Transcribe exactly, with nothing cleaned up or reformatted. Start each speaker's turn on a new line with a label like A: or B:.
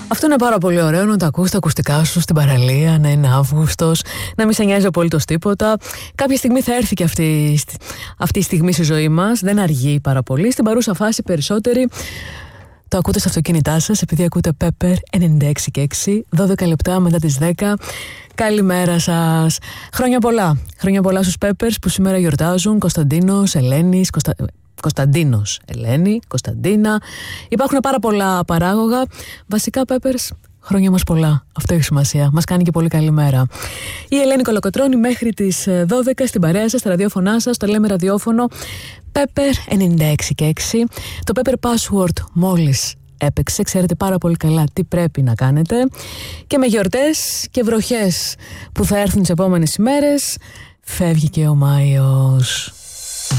A: Αυτό είναι πάρα πολύ ωραίο να το ακούς τα ακουστικά σου στην παραλία, να είναι Αύγουστος, να μην σε νοιάζει απολύτως τίποτα. Κάποια στιγμή θα έρθει και αυτή, αυτή η στιγμή στη ζωή μας, δεν αργεί πάρα πολύ. Στην παρούσα φάση περισσότεροι το ακούτε στα αυτοκίνητά σας, επειδή ακούτε Pepper ενενήντα έξι και έξι, δώδεκα λεπτά μετά τις δέκα. Καλημέρα σας. Χρόνια πολλά. Χρόνια πολλά στους Peppers που σήμερα γιορτάζουν. Κωνσταντίνος, Ελένης, Κωνστα... Κωνσταντίνος, Ελένη, Κωνσταντίνα. Υπάρχουν πάρα πολλά παράγωγα. Βασικά, Peppers, χρόνια μας πολλά. Αυτό έχει σημασία. Μας κάνει και πολύ καλή μέρα. Η Ελένη Κολοκοτρώνη μέχρι τις δώδεκα στην παρέα σας, στα ραδιόφωνά σας. Το λέμε ραδιόφωνο Pepper ενενήντα έξι και έξι. Το Pepper Password μόλις έπαιξε. Ξέρετε πάρα πολύ καλά τι πρέπει να κάνετε. Και με γιορτές και βροχές που θα έρθουν τις επόμενες ημέρες, φεύγει και ο Μάιος.